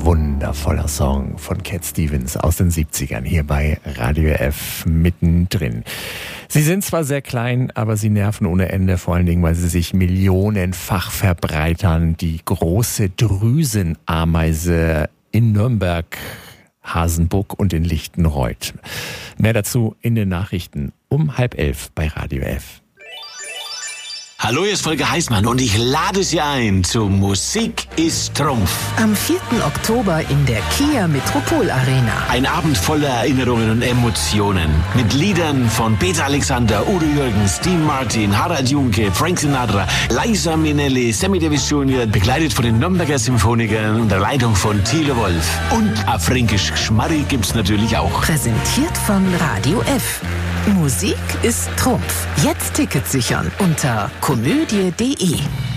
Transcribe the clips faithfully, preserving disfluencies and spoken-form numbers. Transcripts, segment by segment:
wundervoller Song von Cat Stevens aus den siebzigern hier bei Radio F mittendrin. Sie sind zwar sehr klein, aber sie nerven ohne Ende, vor allen Dingen, weil sie sich millionenfach verbreitern. Die große Drüsenameise in Nürnberg, Hasenbuck und in Lichtenreuth. Mehr dazu in den Nachrichten um halb elf bei Radio F. Hallo, hier ist Volker Heißmann und ich lade Sie ein zu Musik ist Trumpf. Am vierten Oktober in der Kia Metropol Arena. Ein Abend voller Erinnerungen und Emotionen. Mit Liedern von Peter Alexander, Udo Jürgens, Dean Martin, Harald Junke, Frank Sinatra, Liza Minnelli, Sammy Davis Junior, begleitet von den Nürnberger Symphonikern unter Leitung von Thilo Wolf. Und auf Fränkisch Schmarri gibt's natürlich auch. Präsentiert von Radio F. Musik ist Trumpf. Jetzt Tickets sichern unter komödie punkt de.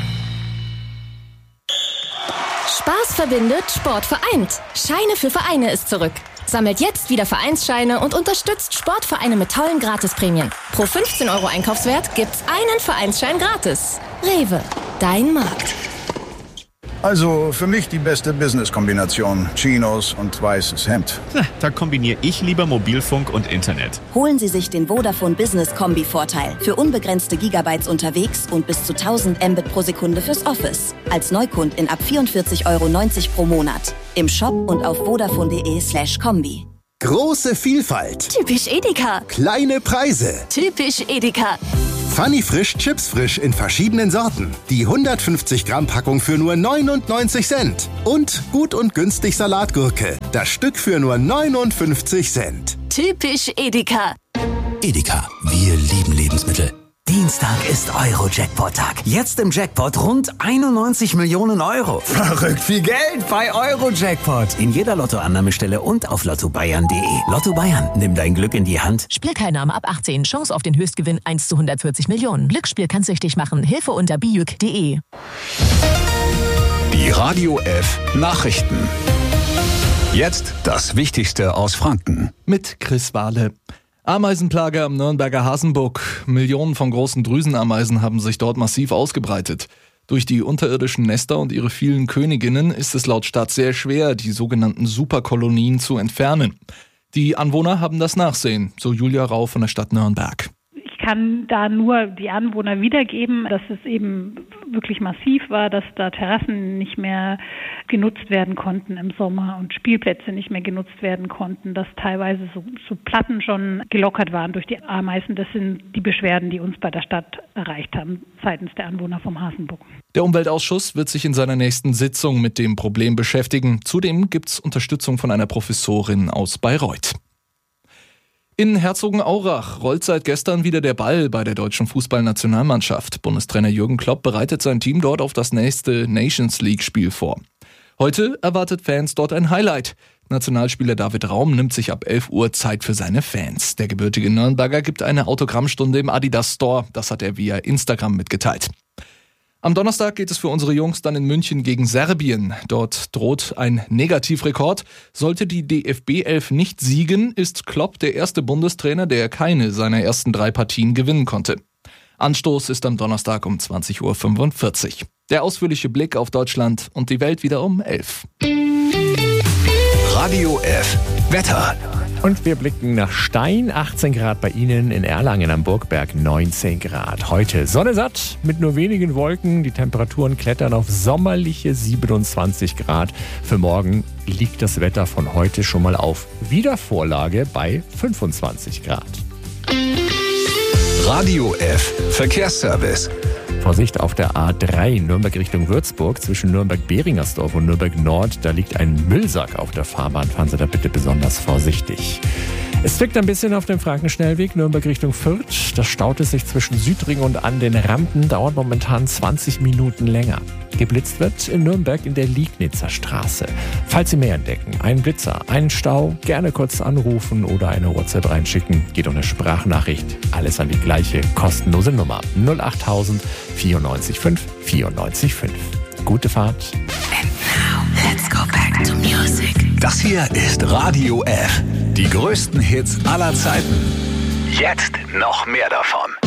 Spaß verbindet, Sport vereint. Scheine für Vereine ist zurück. Sammelt jetzt wieder Vereinsscheine und unterstützt Sportvereine mit tollen Gratisprämien. Pro fünfzehn Euro Einkaufswert gibt's einen Vereinsschein gratis. Rewe, dein Markt. Also für mich die beste Business-Kombination. Chinos und weißes Hemd. Na, da kombiniere ich lieber Mobilfunk und Internet. Holen Sie sich den Vodafone Business Kombi-Vorteil. Für unbegrenzte Gigabytes unterwegs und bis zu tausend Mbit pro Sekunde fürs Office. Als Neukund in ab vierundvierzig Euro neunzig pro Monat. Im Shop und auf vodafone.de slash Kombi. Große Vielfalt. Typisch Edeka. Kleine Preise. Typisch Edeka. Funny Frisch Chips Frisch in verschiedenen Sorten. Die hundertfünfzig Gramm Packung für nur neunundneunzig Cent. Und gut und günstig Salatgurke. Das Stück für nur neunundfünfzig Cent. Typisch Edeka. Edeka, wir lieben Lebensmittel. Dienstag ist Euro-Jackpot-Tag. Jetzt im Jackpot rund einundneunzig Millionen Euro. Verrückt viel Geld bei Euro-Jackpot. In jeder Lottoannahmestelle und auf lotto bayern punkt de. Lotto Bayern, nimm dein Glück in die Hand. Spielteilnahme ab achtzehn. Chance auf den Höchstgewinn eins zu hundertvierzig Millionen. Glücksspiel kann süchtig machen. Hilfe unter bijuk punkt de. Die Radio F Nachrichten. Jetzt das Wichtigste aus Franken. Mit Chris Wahle. Ameisenplage am Nürnberger Hasenbuck. Millionen von großen Drüsenameisen haben sich dort massiv ausgebreitet. Durch die unterirdischen Nester und ihre vielen Königinnen ist es laut Stadt sehr schwer, die sogenannten Superkolonien zu entfernen. Die Anwohner haben das Nachsehen, so Julia Rau von der Stadt Nürnberg. Ich kann da nur die Anwohner wiedergeben, dass es eben wirklich massiv war, dass da Terrassen nicht mehr genutzt werden konnten im Sommer und Spielplätze nicht mehr genutzt werden konnten, dass teilweise so, so Platten schon gelockert waren durch die Ameisen. Das sind die Beschwerden, die uns bei der Stadt erreicht haben, seitens der Anwohner vom Hasenbuck. Der Umweltausschuss wird sich in seiner nächsten Sitzung mit dem Problem beschäftigen. Zudem gibt es Unterstützung von einer Professorin aus Bayreuth. In Herzogenaurach rollt seit gestern wieder der Ball bei der deutschen Fußballnationalmannschaft. Bundestrainer Jürgen Klopp bereitet sein Team dort auf das nächste Nations-League-Spiel vor. Heute erwartet Fans dort ein Highlight. Nationalspieler David Raum nimmt sich ab elf Uhr Zeit für seine Fans. Der gebürtige Nürnberger gibt eine Autogrammstunde im Adidas Store. Das hat er via Instagram mitgeteilt. Am Donnerstag geht es für unsere Jungs dann in München gegen Serbien. Dort droht ein Negativrekord. Sollte die D F B elf nicht siegen, ist Klopp der erste Bundestrainer, der keine seiner ersten drei Partien gewinnen konnte. Anstoß ist am Donnerstag um zwanzig Uhr fünfundvierzig. Der ausführliche Blick auf Deutschland und die Welt wieder um elf. Radio F Wetter. Und wir blicken nach Stein, achtzehn Grad bei Ihnen, in Erlangen am Burgberg neunzehn Grad. Heute Sonne satt mit nur wenigen Wolken. Die Temperaturen klettern auf sommerliche siebenundzwanzig Grad. Für morgen liegt das Wetter von heute schon mal auf Wiedervorlage bei fünfundzwanzig Grad. Radio F Verkehrsservice. Vorsicht auf der A drei Nürnberg Richtung Würzburg zwischen Nürnberg-Beringersdorf und Nürnberg-Nord. Da liegt ein Müllsack auf der Fahrbahn. Fahren Sie da bitte besonders vorsichtig. Es zwickt ein bisschen auf dem Frankenschnellweg Nürnberg Richtung Fürth. Da staut es sich zwischen Südring und an den Rampen. Dauert momentan zwanzig Minuten länger. Geblitzt wird in Nürnberg in der Liegnitzer Straße. Falls Sie mehr entdecken, einen Blitzer, einen Stau, gerne kurz anrufen oder eine WhatsApp reinschicken. Geht um eine Sprachnachricht. Alles an die gleiche kostenlose Nummer. null acht tausend vierundneunzig fünf vierundneunzig fünf. Gute Fahrt. And now, let's go back to music. Das hier ist Radio F. Die größten Hits aller Zeiten. Jetzt noch mehr davon.